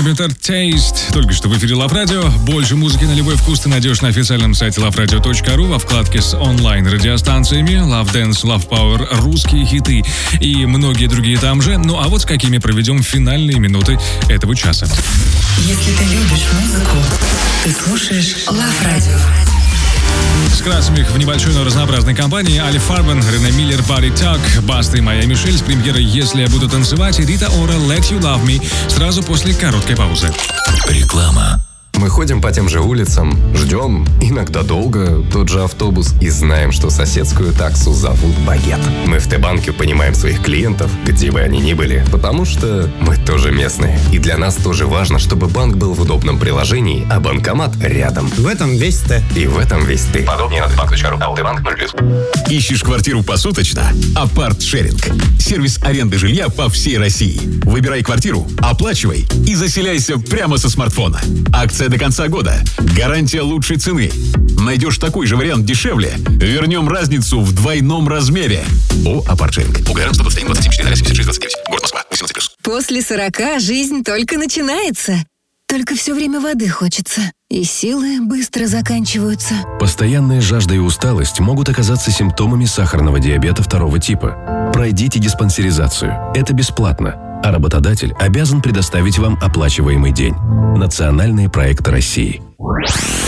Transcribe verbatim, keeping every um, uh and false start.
Better Taste. Только что в эфире Love Radio. Больше музыки на любой вкус ты найдешь на официальном сайте лав радио точка ру во вкладке с онлайн-радиостанциями Love Dance, Love Power, русские хиты и многие другие там же. Ну а вот с какими проведем финальные минуты этого часа. Если ты любишь музыку, ты слушаешь Love Radio. Скрасим их в небольшой, но разнообразной компании. Али Фарбен, Рене Миллер, Body Talk, Баста и Майя Мишель с премьерой «Если я буду танцевать» и Рита Ора «Let You Love Me» сразу после короткой паузы. Реклама. Мы ходим по тем же улицам, ждем, иногда долго, тот же автобус и знаем, что соседскую таксу зовут Багет. Мы в Т-банке понимаем своих клиентов, где бы они ни были, потому что мы тоже местные. И для нас тоже важно, чтобы банк был в удобном приложении, а банкомат рядом. В этом весь Т. И в этом весь ты. Подробнее на т банк точка ру. Т-банк ноль плюс. Ищешь квартиру посуточно? Апарт-шеринг. Сервис аренды жилья по всей России. Выбирай квартиру, оплачивай и заселяйся прямо со смартфона. Акция до конца года. Гарантия лучшей цены. Найдешь такой же вариант дешевле, вернем разницу в двойном размере. О, Апарт-шеринг. УГР сто двадцать один двадцать семь четыре семьдесят шесть двадцать девять. Город Москва. восемнадцать плюс. После сорока жизнь только начинается. Только все время воды хочется. И силы быстро заканчиваются. Постоянная жажда и усталость могут оказаться симптомами сахарного диабета второго типа. Пройдите диспансеризацию. Это бесплатно. А работодатель обязан предоставить вам оплачиваемый день. Национальные проекты России.